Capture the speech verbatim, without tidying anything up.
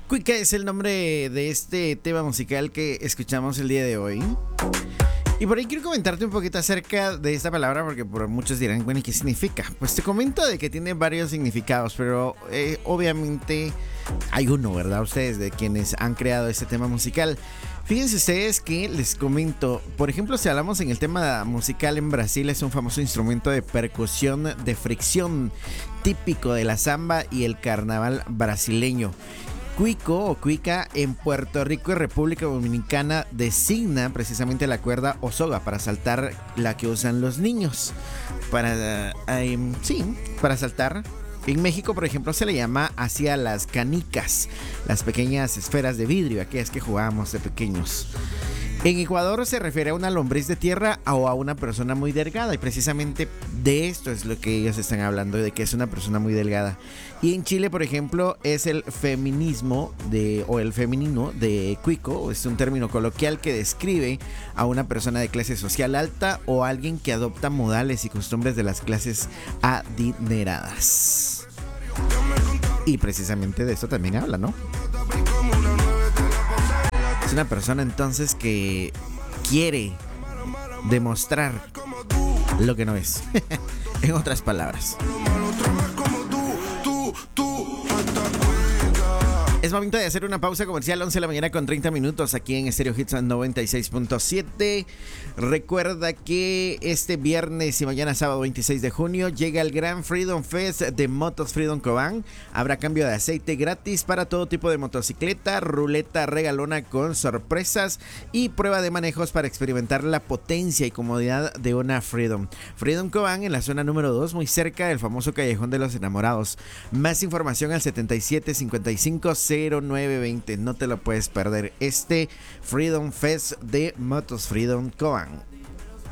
Cuica es el nombre de este tema musical que escuchamos el día de hoy. Y por ahí quiero comentarte un poquito acerca de esta palabra, porque por muchos dirán, bueno, ¿y qué significa? Pues te comento de que tiene varios significados, pero eh, obviamente hay uno, ¿verdad? Ustedes, de quienes han creado este tema musical. Fíjense ustedes que les comento, por ejemplo, si hablamos en el tema musical en Brasil, es un famoso instrumento de percusión de fricción típico de la samba y el carnaval brasileño. Cuico o cuica en Puerto Rico y República Dominicana designa precisamente la cuerda o soga para saltar, la que usan los niños para, eh, sí, para saltar. En México, por ejemplo, se le llama hacia las canicas, las pequeñas esferas de vidrio, aquellas que jugábamos de pequeños. En Ecuador se refiere a una lombriz de tierra o a una persona muy delgada, y precisamente de esto es lo que ellos están hablando, de que es una persona muy delgada. Y en Chile, por ejemplo, es el feminismo de, o el femenino de cuico, es un término coloquial que describe a una persona de clase social alta o alguien que adopta modales y costumbres de las clases adineradas. Y precisamente de esto también habla, ¿no? Es una persona entonces que quiere demostrar lo que no es. En otras palabras. Es momento de hacer una pausa comercial, once de la mañana con treinta minutos aquí en Stereo Hits noventa y seis punto siete. Recuerda que este viernes y mañana sábado veintiséis de junio llega el Gran Freedom Fest de Motos Freedom Cobán. Habrá cambio de aceite gratis para todo tipo de motocicleta, ruleta regalona con sorpresas y prueba de manejos para experimentar la potencia y comodidad de una Freedom. Freedom Cobán en la zona número dos, muy cerca del famoso Callejón de los Enamorados. Más información al setenta y siete cincuenta y cinco cero nueve veinte. No te lo puedes perder, este Freedom Fest de Motos Freedom Cobán.